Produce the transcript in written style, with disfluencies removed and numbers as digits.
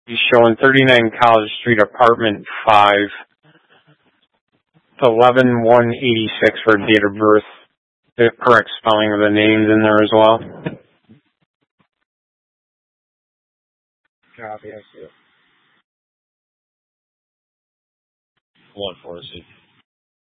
He's showing 39 College Street, apartment 5, 11/1/86 for date of birth. The correct spelling of the names in there as well. Copy, I see it. 146.